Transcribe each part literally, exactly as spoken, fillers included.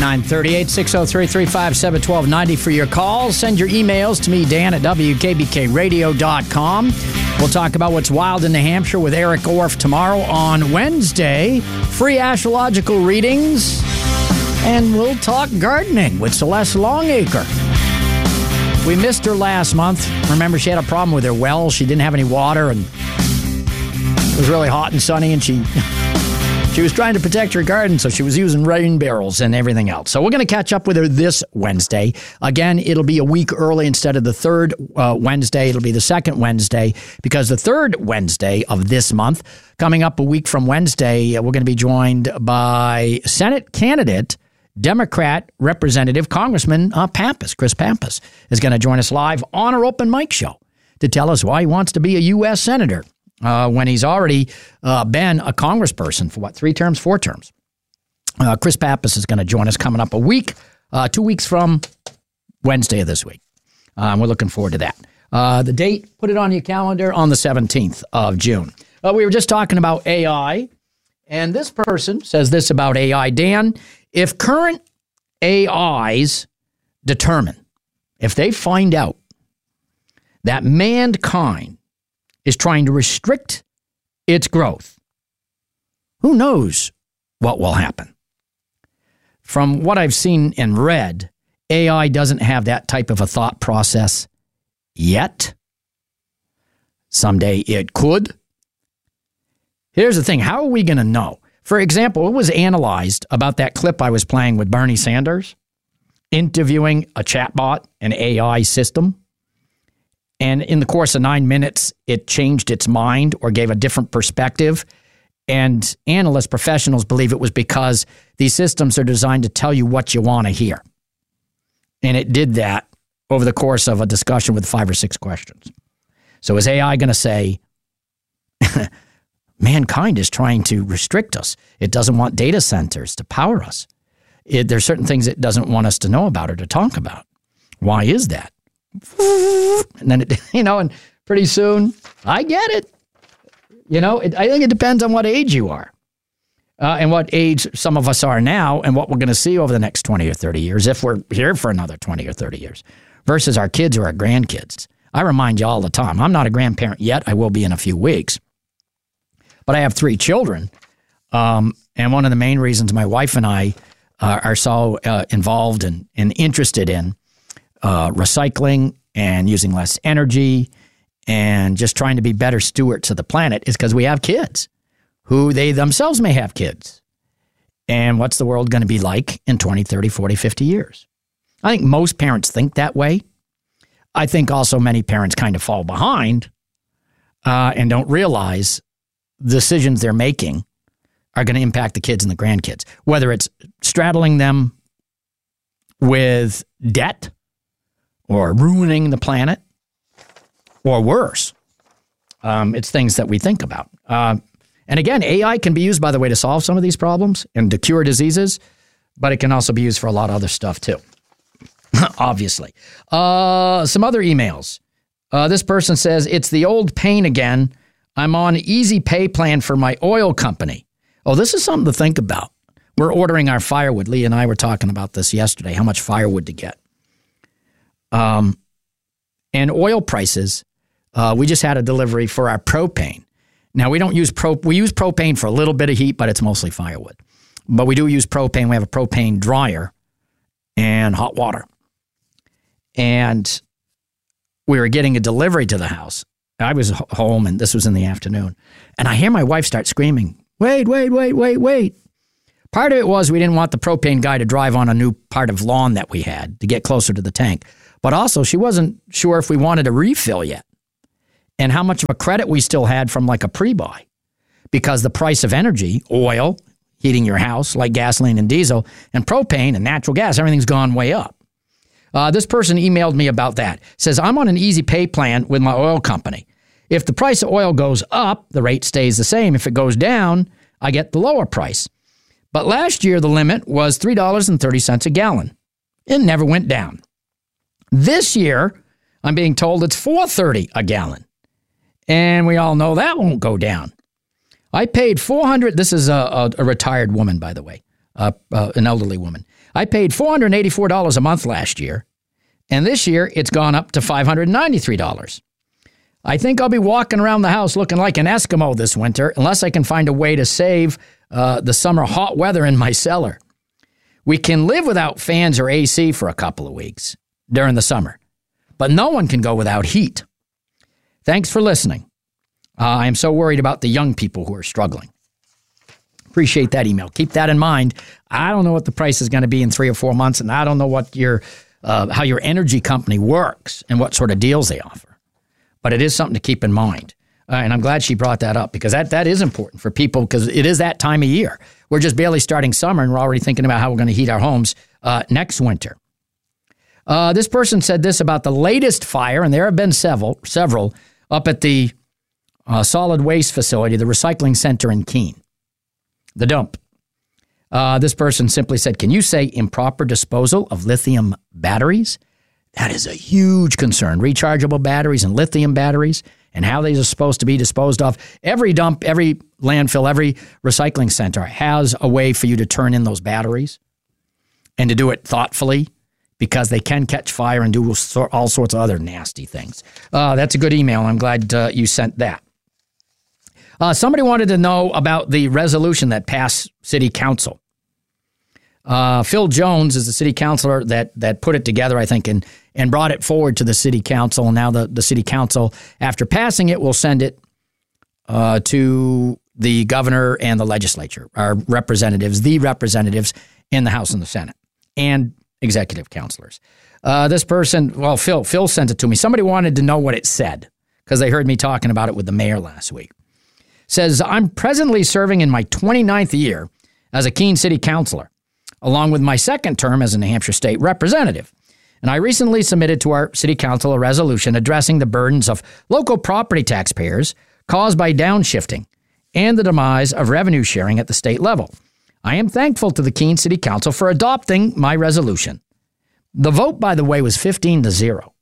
nine three eight, six oh three, three five seven, one two nine zero for your calls. Send your emails to me, Dan, at W K B K radio dot com. We'll talk about what's wild in New Hampshire with Eric Orff tomorrow on Wednesday. Free astrological readings. And we'll talk gardening with Celeste Longacre. We missed her last month. Remember, she had a problem with her well. She didn't have any water, and it was really hot and sunny, and she she was trying to protect her garden, so she was using rain barrels and everything else. So we're going to catch up with her this Wednesday. Again, it'll be a week early instead of the third uh, Wednesday. It'll be the second Wednesday, because the third Wednesday of this month, coming up a week from Wednesday, uh, we're going to be joined by Senate candidate, Democrat Representative Congressman uh, Pappas. Chris Pappas is going to join us live on our open mic show to tell us why he wants to be a U S senator uh, when he's already uh, been a congressperson for, what, three terms, four terms. Uh, Chris Pappas is going to join us coming up a week, uh, two weeks from Wednesday of this week. Um, we're looking forward to that. Uh, the date, put it on your calendar, on the seventeenth of June. Uh, we were just talking about A I, and this person says this about A I. Dan, if current A Is determine, if they find out that mankind is trying to restrict its growth, who knows what will happen? From what I've seen and read, A I doesn't have that type of a thought process yet. Someday it could. Here's the thing. How are we going to know? For example, it was analyzed about that clip I was playing with Bernie Sanders, interviewing a chatbot, an A I system. And in the course of nine minutes, it changed its mind or gave a different perspective. And analysts, professionals believe it was because these systems are designed to tell you what you want to hear. And it did that over the course of a discussion with five or six questions. So is A I going to say, mankind is trying to restrict us? It doesn't want data centers to power us. It, there's certain things it doesn't want us to know about or to talk about. Why is that? And then, it, you know, and pretty soon, I get it. You know, it, I think it depends on what age you are uh, and what age some of us are now and what we're going to see over the next twenty or thirty years, if we're here for another twenty or thirty years, versus our kids or our grandkids. I remind you all the time, I'm not a grandparent yet. I will be in a few weeks. But I have three children, um, and one of the main reasons my wife and I uh, are so uh, involved and, and interested in uh, recycling and using less energy and just trying to be better stewards of the planet is because we have kids who they themselves may have kids. And what's the world going to be like in twenty, thirty, forty, fifty years? I think most parents think that way. I think also many parents kind of fall behind uh, and don't realize decisions they're making are going to impact the kids and the grandkids, whether it's straddling them with debt or ruining the planet or worse. Um, it's things that we think about. Uh, and again, A I can be used, by the way, to solve some of these problems and to cure diseases, but it can also be used for a lot of other stuff too, obviously. Uh, some other emails. Uh, this person says, it's the old pain again. I'm on easy pay plan for my oil company. Oh, this is something to think about. We're ordering our firewood. Lee and I were talking about this yesterday, how much firewood to get. Um, and oil prices, uh, we just had a delivery for our propane. Now, we don't use pro. We use propane for a little bit of heat, but it's mostly firewood. But we do use propane. We have a propane dryer and hot water. And we were getting a delivery to the house. I was home, and this was in the afternoon. And I hear my wife start screaming, wait, wait, wait, wait, wait. Part of it was we didn't want the propane guy to drive on a new part of lawn that we had to get closer to the tank. But also, she wasn't sure if we wanted a refill yet and how much of a credit we still had from like a pre-buy. Because the price of energy, oil, heating your house, like gasoline and diesel, and propane and natural gas, everything's gone way up. Uh, this person emailed me about that. Says, I'm on an easy pay plan with my oil company. If the price of oil goes up, the rate stays the same. If it goes down, I get the lower price. But last year, the limit was three dollars and thirty cents a gallon. It never went down. This year, I'm being told it's four dollars and thirty cents a gallon. And we all know that won't go down. I paid four hundred dollars. This is a, a, a retired woman, by the way. uh, uh, an elderly woman. I paid four hundred eighty-four dollars a month last year, and this year it's gone up to five hundred ninety-three dollars. I think I'll be walking around the house looking like an Eskimo this winter unless I can find a way to save uh, the summer hot weather in my cellar. We can live without fans or A C for a couple of weeks during the summer, but no one can go without heat. Thanks for listening. Uh, I am so worried about the young people who are struggling. Appreciate that email. Keep that in mind. I don't know what the price is going to be in three or four months, and I don't know what your uh, how your energy company works and what sort of deals they offer. But it is something to keep in mind. Uh, and I'm glad she brought that up because that, that is important for people because it is that time of year. We're just barely starting summer and we're already thinking about how we're going to heat our homes uh, next winter. Uh, this person said this about the latest fire, and there have been several, several up at the uh, solid waste facility, the recycling center in Keene, the dump. Uh, this person simply said, can you say improper disposal of lithium batteries? That is a huge concern. Rechargeable batteries and lithium batteries and how they are supposed to be disposed of. Every dump, every landfill, every recycling center has a way for you to turn in those batteries and to do it thoughtfully because they can catch fire and do all sorts of other nasty things. Uh, that's a good email. I'm glad uh, you sent that. Uh, somebody wanted to know about the resolution that passed City Council. Uh, Phil Jones is the city councilor that that put it together, I think, and and brought it forward to the city council. And now the, the city council, after passing it, will send it uh, to the governor and the legislature, our representatives, the representatives in the House and the Senate, and executive councilors. Uh, this person, well, Phil, Phil sent it to me. Somebody wanted to know what it said because they heard me talking about it with the mayor last week. Says, I'm presently serving in my twenty-ninth year as a Keene City Councilor, along with my second term as a New Hampshire State Representative. And I recently submitted to our City Council a resolution addressing the burdens of local property taxpayers caused by downshifting and the demise of revenue sharing at the state level. I am thankful to the Keene City Council for adopting my resolution. The vote, by the way, was fifteen to zero.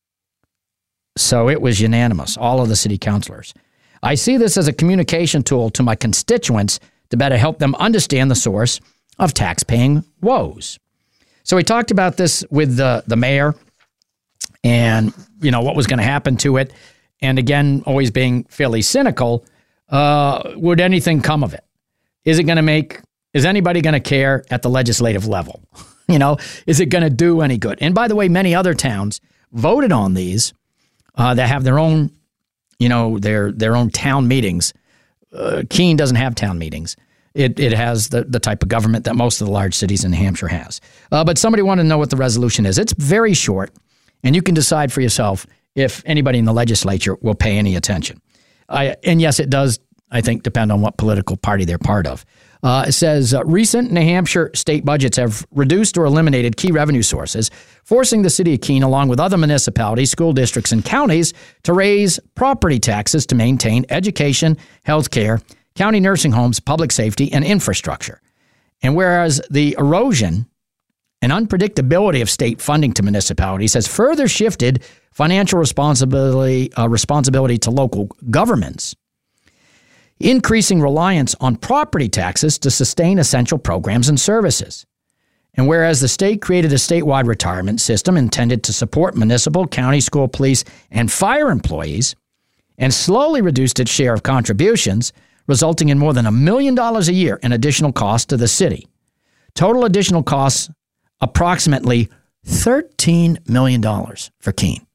So it was unanimous, all of the city councilors. I see this as a communication tool to my constituents to better help them understand the source of tax-paying woes. So we talked about this with the, the mayor and, you know, what was going to happen to it. And again, always being fairly cynical, uh, would anything come of it? Is it going to make, is anybody going to care at the legislative level? You know, is it going to do any good? And by the way, many other towns voted on these uh, that have their own, you know, their their own town meetings. Uh, Keene doesn't have town meetings. It it has the, the type of government that most of the large cities in New Hampshire has. Uh, but somebody wanted to know what the resolution is. It's very short, and you can decide for yourself if anybody in the legislature will pay any attention. I, and yes, it does, I think, depend on what political party they're part of. Uh, it says, uh, recent New Hampshire state budgets have reduced or eliminated key revenue sources, forcing the city of Keene, along with other municipalities, school districts, and counties, to raise property taxes to maintain education, health care, county nursing homes, public safety, and infrastructure. And whereas the erosion and unpredictability of state funding to municipalities has further shifted financial responsibility uh, responsibility to local governments, increasing reliance on property taxes to sustain essential programs and services. And whereas the state created a statewide retirement system intended to support municipal, county, school, police, and fire employees, and slowly reduced its share of contributions, resulting in more than a million dollars a year in additional costs to the city. Total additional costs, approximately thirteen million dollars for Keene,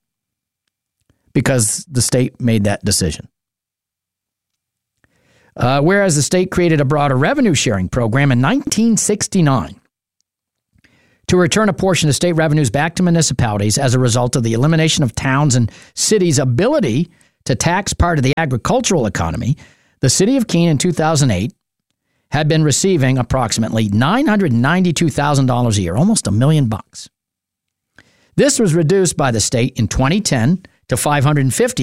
because the state made that decision. Uh, whereas the state created a broader revenue sharing program in nineteen sixty-nine to return a portion of state revenues back to municipalities as a result of the elimination of towns and cities' ability to tax part of the agricultural economy, the city of Keene in two thousand eight had been receiving approximately nine hundred ninety-two thousand dollars a year, almost a million bucks. This was reduced by the state in twenty ten to five hundred fifty